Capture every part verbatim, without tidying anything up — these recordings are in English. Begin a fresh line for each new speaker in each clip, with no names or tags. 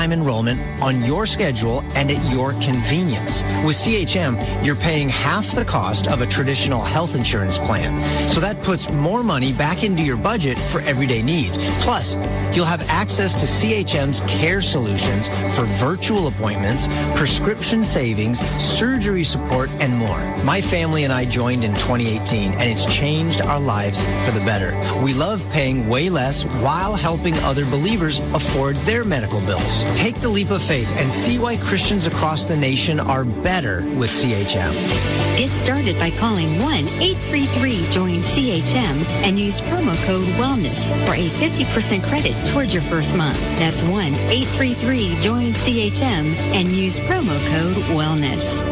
enrollment on your schedule and at your convenience. With C H M, you're paying half the cost of a traditional health insurance plan. So that puts more money back into your budget for everyday needs. Plus, you'll have access to C H M's care solutions for virtual appointments, prescription savings, surgery support, and more. My family and I joined in twenty eighteen, and it's changed our lives for the better. We love paying way less while helping other believers afford their medical bills. Take the leap of faith and see why Christians across the nation are better with C H M.
Get started by calling one eight three three join C H M and use promo code WELLNESS for a fifty percent credit towards your first month. That's one eight three three join C H M and use promo code WELLNESS.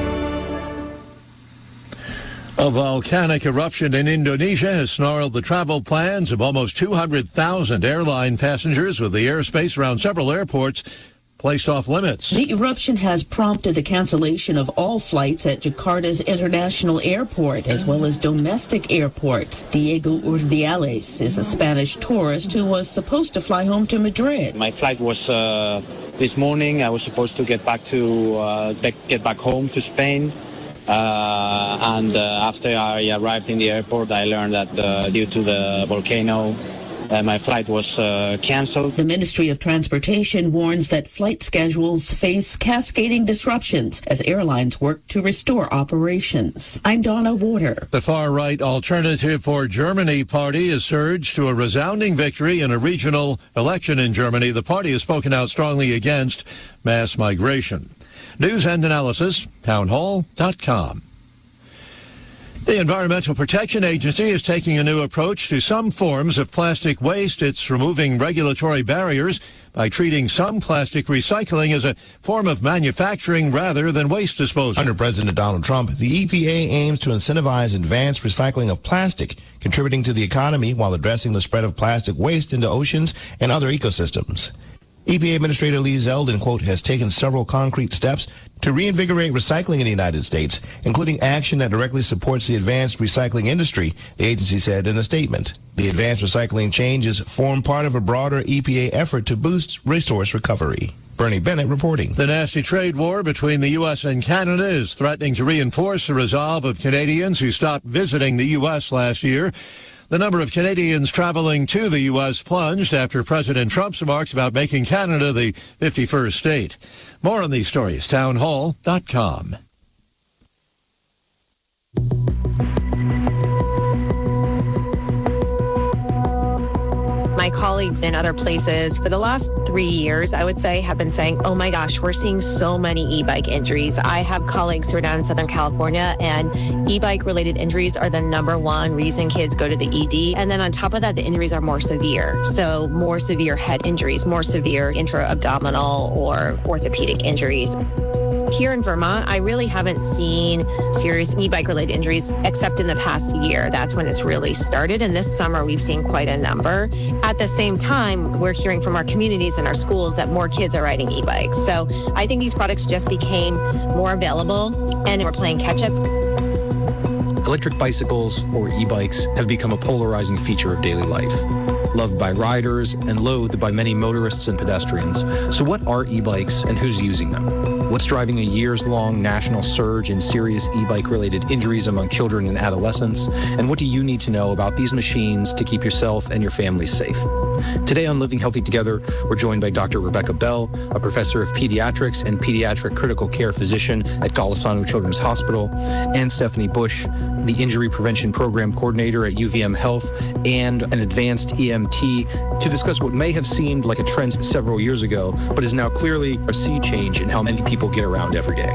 A volcanic eruption in Indonesia has snarled the travel plans of almost two hundred thousand airline passengers, with the airspace around several airports placed off limits.
The eruption has prompted the cancellation of all flights at Jakarta's International Airport, as well as domestic airports. Diego Urdiales is a Spanish tourist who was supposed to fly home to Madrid.
My flight was uh, this morning. I was supposed to get back to uh, get back home to Spain. Uh, and uh, after I arrived in the airport, I learned that uh, due to the volcano, uh, my flight was uh, canceled.
The Ministry of Transportation warns that flight schedules face cascading disruptions as airlines work to restore operations. I'm Donna Water.
The far-right Alternative for Germany party has surged to a resounding victory in a regional election in Germany. The party has spoken out strongly against mass migration. News and analysis, townhall dot com. The Environmental Protection Agency is taking a new approach to some forms of plastic waste. It's removing regulatory barriers by treating some plastic recycling as a form of manufacturing rather than waste disposal.
Under President Donald Trump, the E P A aims to incentivize advanced recycling of plastic, contributing to the economy while addressing the spread of plastic waste into oceans and other ecosystems. E P A Administrator Lee Zeldin, quote, has taken several concrete steps to reinvigorate recycling in the United States, including action that directly supports the advanced recycling industry, the agency said in a statement. The advanced recycling changes form part of a broader E P A effort to boost resource recovery. Bernie Bennett reporting.
The nasty trade war between the U S and Canada is threatening to reinforce the resolve of Canadians who stopped visiting the U S last year. The number of Canadians traveling to the U S plunged after President Trump's remarks about making Canada the fifty-first state. More on these stories, townhall dot com.
My colleagues in other places for the last three years, I would say, have been saying, oh my gosh, we're seeing so many e-bike injuries. I have colleagues who are down in Southern California, and e-bike related injuries are the number one reason kids go to the E D. And then on top of that, the injuries are more severe. So more severe head injuries, more severe intra-abdominal or orthopedic injuries. Here in Vermont, I really haven't seen serious e-bike related injuries except in the past year. That's when it's really started. And this summer, we've seen quite a number. At the same time, we're hearing from our communities and our schools that more kids are riding e-bikes. So I think these products just became more available and we're playing catch up.
Electric bicycles, or e-bikes, have become a polarizing feature of daily life, loved by riders and loathed by many motorists and pedestrians. So what are e-bikes and who's using them? What's driving a years-long national surge in serious e-bike-related injuries among children and adolescents? And what do you need to know about these machines to keep yourself and your family safe? Today on Living Healthy Together, we're joined by Doctor Rebecca Bell, a professor of pediatrics and pediatric critical care physician at Golisano Children's Hospital, and Stephanie Bush, the Injury Prevention Program Coordinator at U V M Health and an advanced E M T, to discuss what may have seemed like a trend several years ago, but is now clearly a sea change in how many people get around every day.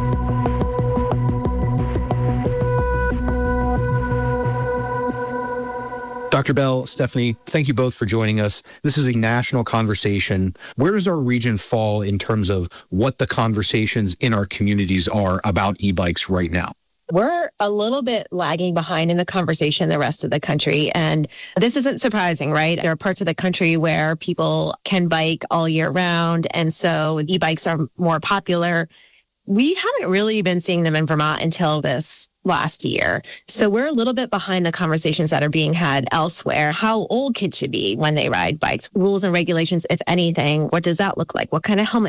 Doctor Bell, Stephanie, thank you both for joining us. This is a national conversation. Where does our region fall in terms of what the conversations in our communities are about e-bikes right now?
We're a little bit lagging behind in the conversation the rest of the country. And this isn't surprising, right? There are parts of the country where people can bike all year round. And so e-bikes are more popular. we haven't really been seeing them in Vermont until this last year. So we're a little bit behind the conversations that are being had elsewhere. How old kids should be when they ride bikes, rules and regulations, if anything. What does that look like? What kind of helmet